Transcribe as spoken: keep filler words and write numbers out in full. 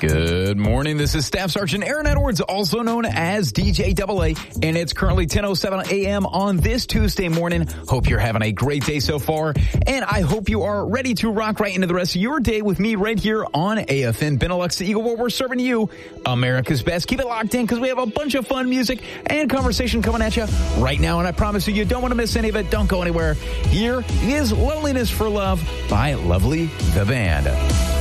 Good morning. This is Staff Sergeant Aaron Edwards, also known as D J Double A, and it's currently ten oh seven a.m. on this Tuesday morning. Hope you're having a great day so far, and I hope you are ready to rock right into the rest of your day with me right here on A F N Benelux, the Eagle, where we're serving you America's best. Keep it locked in because we have a bunch of fun music and conversation coming at you right now, and I promise you, you don't want to miss any of it. Don't go anywhere. Here is Loneliness for Love by Lovely the Band.